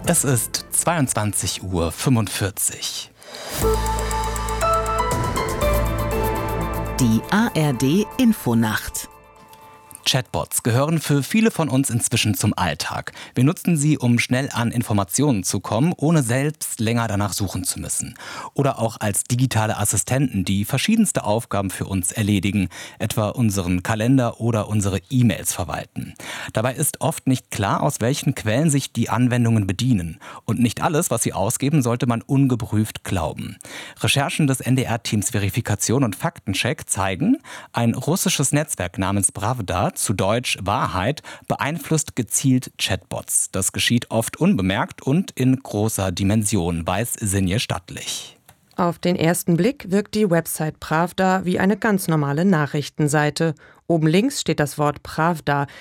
Es ist 22:45 Uhr. Die ARD-Infonacht. Chatbots gehören für viele von uns inzwischen zum Alltag. Wir nutzen sie, um schnell an Informationen zu kommen, ohne selbst länger danach suchen zu müssen. Oder auch als digitale Assistenten, die verschiedenste Aufgaben für uns erledigen, etwa unseren Kalender oder unsere E-Mails verwalten. Dabei ist oft nicht klar, aus welchen Quellen sich die Anwendungen bedienen. Und nicht alles, was sie ausgeben, sollte man ungeprüft glauben. Recherchen des NDR-Teams Verifikation und Faktencheck zeigen, ein russisches Netzwerk namens Pravda, zu Deutsch Wahrheit, beeinflusst gezielt Chatbots. Das geschieht oft unbemerkt und in großer Dimension, weiß Sinje Stattlich. Auf den ersten Blick wirkt die Website Pravda wie eine ganz normale Nachrichtenseite. Oben links steht das Wort Pravda,